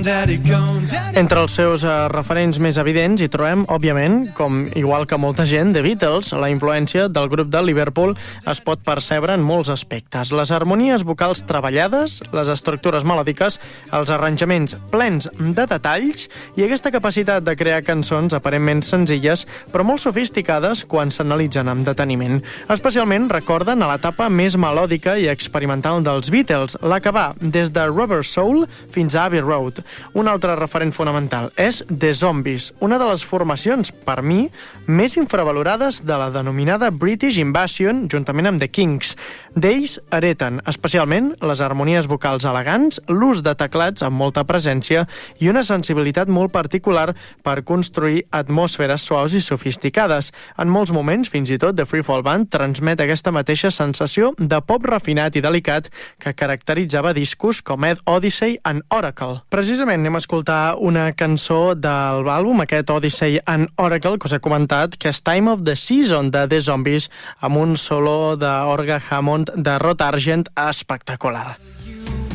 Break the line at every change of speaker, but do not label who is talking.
Entre els seus referents més evidents hi trobem, òbviament, com igual que molta gent, The Beatles. La influència del grup de Liverpool es pot percebre en molts aspectes. Les harmonies vocals treballades, les estructures melòdiques, els arranjaments plens de detalls i aquesta capacitat de crear cançons aparentment senzilles però molt sofisticades quan s'analitzen amb deteniment. Especialment recorden a l'etapa més melòdica i experimental dels Beatles, la que va des de Rubber Soul fins a Abbey Road. Un altre referent fonamental és The Zombies, una de les formacions, per mi, més infravalorades de la denominada British Invasion, juntament amb The Kinks. D'ells hereten especialment les harmonies vocals elegants, l'ús de teclats amb molta presència i una sensibilitat molt particular per construir atmosferes suaus i sofisticades. En molts moments, fins i tot, The Free Fall Band transmet aquesta mateixa sensació de pop refinat i delicat que caracteritzava discos com Ed Odyssey and Oracle. Precisament anem a escoltar una cançó de l'àlbum, aquest Odyssey and Oracle, que us he comentat, que és Time of the Season de The Zombies, amb un solo d'orgue Hammond de Rod Argent espectacular.